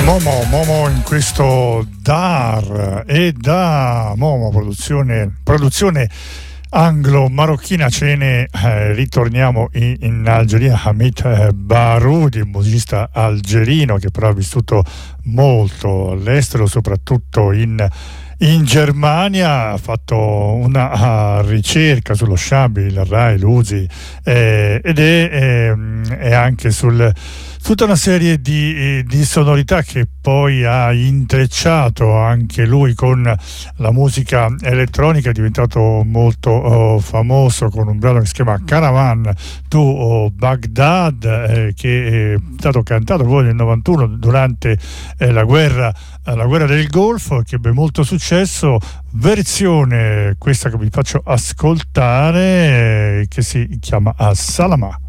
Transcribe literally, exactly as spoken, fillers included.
Momo, Momo in questo Dar e da Momo produzione, produzione anglo-marocchina. Ce ne eh, ritorniamo in, in Algeria. Hamid eh, Baroudi, un musicista algerino che però ha vissuto molto all'estero, soprattutto in In Germania. Ha fatto una uh, ricerca sullo shabby, il Rai, l'U Z I eh, ed è, eh, è anche sul tutta una serie di, di sonorità che poi ha intrecciato anche lui con la musica elettronica. È diventato molto oh, famoso con un brano che si chiama Caravan to oh, Baghdad, eh, che è stato cantato poi nel novantuno durante eh, la guerra la guerra del Golfo, che ebbe molto successo. Versione questa che vi faccio ascoltare, eh, che si chiama Salama.